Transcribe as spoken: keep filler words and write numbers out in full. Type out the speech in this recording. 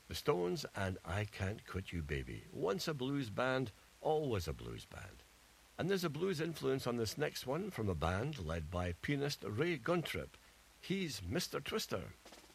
The Stones and I Can't Quit You Baby. Once a blues band, always a blues band. And there's a blues influence on this next one from a band led by pianist Ray Guntrip. He's Mister Twister.